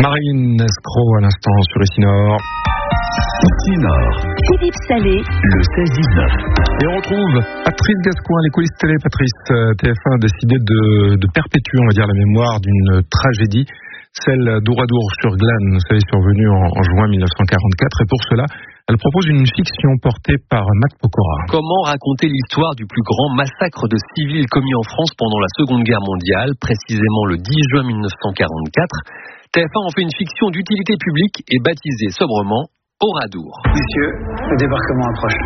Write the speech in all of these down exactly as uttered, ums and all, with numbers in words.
Marine Escroc à l'instant sur Ici Nord. Ici Nord. Philippe Salé. Le seize dix-neuf. Et on retrouve Patrice Gascoin, les coulisses télé. Patrice, T F un a décidé de, de perpétuer, on va dire, la mémoire d'une tragédie, celle d'Oradour-sur-Glane, vous savez, survenue en, en juin mille neuf cent quarante-quatre. Et pour cela, elle propose une fiction portée par Matt Pokora. Comment raconter l'histoire du plus grand massacre de civils commis en France pendant la Seconde Guerre mondiale, précisément le dix juin mille neuf cent quarante-quatre. T F un en fait une fiction d'utilité publique et baptisée sobrement Oradour. Messieurs, le débarquement approche.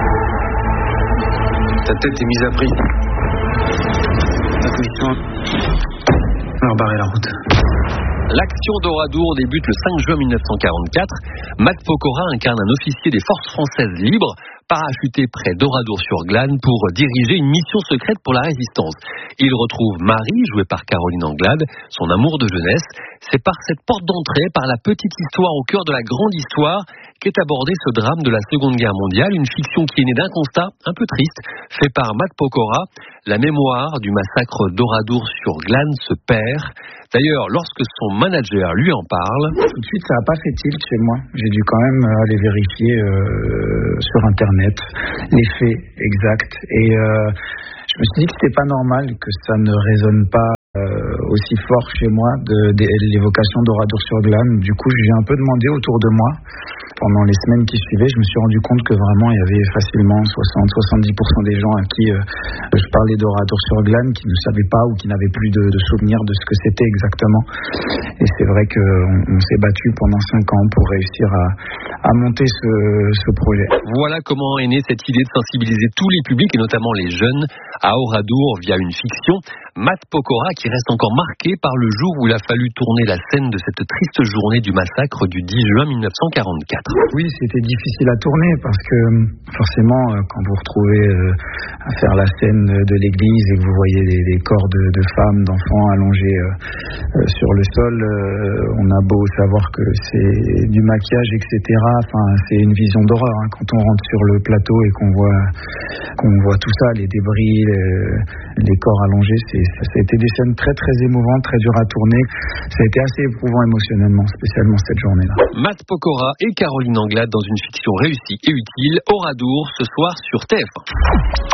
Ta tête est mise à prix. La position. Leur barrer la route. L'action d'Oradour débute le cinq juin mille neuf cent quarante-quatre. Matt Pokora incarne un officier des forces françaises libres, parachuté près d'Oradour-sur-Glane pour diriger une mission secrète pour la résistance. Il retrouve Marie, jouée par Caroline Anglade, son amour de jeunesse. C'est par cette porte d'entrée, par la petite histoire au cœur de la grande histoire, qu'est abordé ce drame de la Seconde Guerre mondiale, une fiction qui est née d'un constat un peu triste, fait par Matt Pokora. La mémoire du massacre d'Oradour-sur-Glane se perd. D'ailleurs, lorsque son manager lui en parle... Tout de suite, ça n'a pas fait tilt chez moi. J'ai dû quand même aller vérifier euh, sur Internet les faits exacts. Et euh, je me suis dit que c'était pas normal que ça ne résonne pas euh, aussi fort chez moi de, de, de l'évocation d'Oradour-sur-Glane. Du coup, j'ai un peu demandé autour de moi. Pendant les semaines qui suivaient, je me suis rendu compte que vraiment il y avait facilement soixante à soixante-dix pour cent des gens à qui euh, je parlais d'Oradour-sur-Glane qui ne savaient pas ou qui n'avaient plus de, de souvenirs de ce que c'était exactement. Et c'est vrai qu'on on s'est battu pendant cinq ans pour réussir à, à monter ce, ce projet. Voilà comment est née cette idée de sensibiliser tous les publics et notamment les jeunes à Oradour via une fiction. Matt Pokora qui reste encore marqué par le jour où il a fallu tourner la scène de cette triste journée du massacre du dix juin mille neuf cent quarante-quatre. Oui, c'était difficile à tourner parce que forcément, quand vous vous retrouvez à faire la scène de l'église et que vous voyez des, des corps de, de femmes, d'enfants allongés sur le sol, on a beau savoir que c'est du maquillage, et cetera. Enfin, c'est une vision d'horreur hein, quand on rentre sur le plateau et qu'on voit, qu'on voit tout ça, les débris, les, les corps allongés. C'est, ça a été des scènes très très émouvantes, très dures à tourner. Ça a été assez éprouvant émotionnellement, spécialement cette journée-là. Matt Pokora et Caroline Anglade dans une fiction réussie et utile, Oradour, ce soir sur T F un.